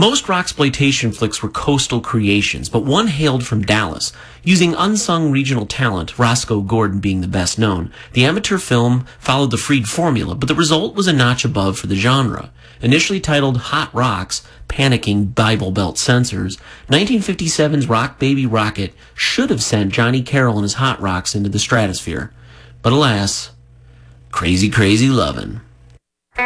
Most rocksploitation flicks were coastal creations, but one hailed from Dallas. Using unsung regional talent, Roscoe Gordon being the best known, the amateur film followed the Freed formula, but the result was a notch above for the genre. Initially titled Hot Rocks, panicking Bible Belt censors, 1957's Rock Baby Rocket should have sent Johnny Carroll and his Hot Rocks into the stratosphere. But alas, crazy, crazy lovin'.